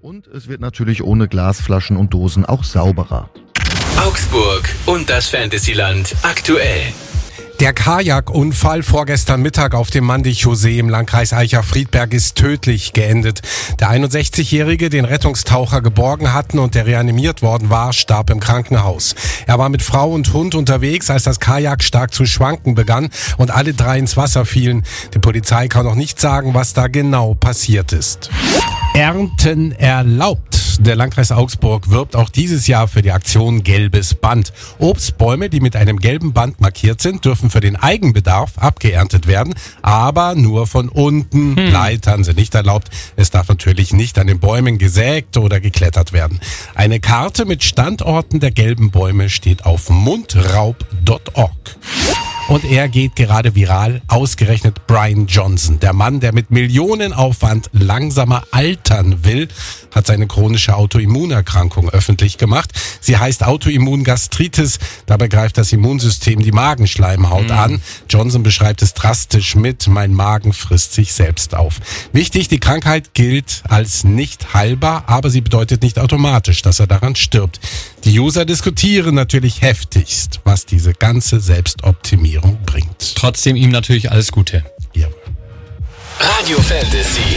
Und es wird natürlich ohne Glasflaschen und Dosen auch sauberer. Augsburg und das Fantasyland aktuell. Der Kajakunfall vorgestern Mittag auf dem Mandichaussee im Landkreis Aicha-Friedberg ist tödlich geendet. Der 61-Jährige, den Rettungstaucher geborgen hatten und der reanimiert worden war, starb im Krankenhaus. Er war mit Frau und Hund unterwegs, als das Kajak stark zu schwanken begann und alle drei ins Wasser fielen. Die Polizei kann noch nicht sagen, was da genau passiert ist. Ernten erlaubt. Der Landkreis Augsburg wirbt auch dieses Jahr für die Aktion Gelbes Band. Obstbäume, die mit einem gelben Band markiert sind, dürfen für den Eigenbedarf abgeerntet werden, aber nur von unten. Leitern sind nicht erlaubt. Es darf natürlich nicht an den Bäumen gesägt oder geklettert werden. Eine Karte mit Standorten der gelben Bäume steht auf mundraub.org. Und er geht gerade viral, ausgerechnet Brian Johnson. Der Mann, der mit Millionenaufwand langsamer altern will, hat seine chronische Autoimmunerkrankung öffentlich gemacht. Sie heißt Autoimmungastritis. Dabei greift das Immunsystem die Magenschleimhaut an. Johnson beschreibt es drastisch mit: Mein Magen frisst sich selbst auf. Wichtig, die Krankheit gilt als nicht heilbar, aber sie bedeutet nicht automatisch, dass er daran stirbt. Die User diskutieren natürlich heftigst, was diese ganze Selbstoptimierung bringt. Trotzdem ihm natürlich alles Gute. Ja. Radio Fantasy.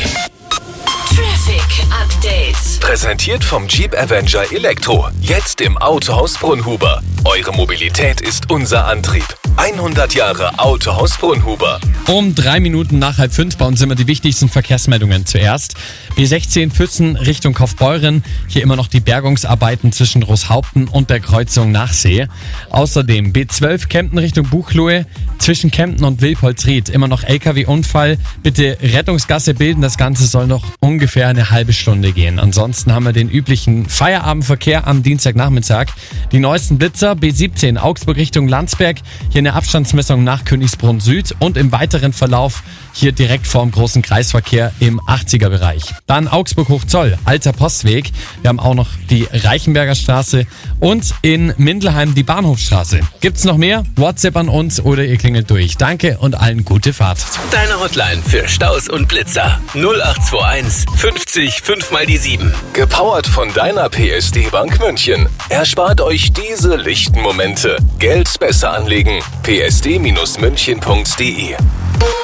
Traffic Update. Präsentiert vom Jeep Avenger Elektro. Jetzt im Autohaus Brunhuber. Eure Mobilität ist unser Antrieb. 100 Jahre Autohaus Brunhuber. Um 3 Minuten nach 4:30 bei uns immer die wichtigsten Verkehrsmeldungen zuerst. B16 Füssen Richtung Kaufbeuren. Hier immer noch die Bergungsarbeiten zwischen Roßhaupten und der Kreuzung Nachsee. Außerdem B12 Kempten Richtung Buchloe. Zwischen Kempten und Wilpolsried immer noch LKW-Unfall. Bitte Rettungsgasse bilden. Das Ganze soll noch ungefähr eine halbe Stunde gehen. Ansonsten haben wir den üblichen Feierabendverkehr am Dienstagnachmittag. Die neuesten Blitzer B17 Augsburg Richtung Landsberg. Hier eine Abstandsmessung nach Königsbrunn Süd und im weiteren Verlauf hier direkt vorm großen Kreisverkehr im 80er-Bereich. Dann Augsburg-Hochzoll, Alter Postweg. Wir haben auch noch die Reichenberger Straße und in Mindelheim die Bahnhofstraße. Gibt's noch mehr? WhatsApp an uns oder ihr klingelt durch. Danke und allen gute Fahrt. Deine Hotline für Staus und Blitzer. 0821 50 5 mal die 7. Gepowert von deiner PSD Bank München. Erspart euch diese lichten Momente. Geld besser anlegen. psd-münchen.de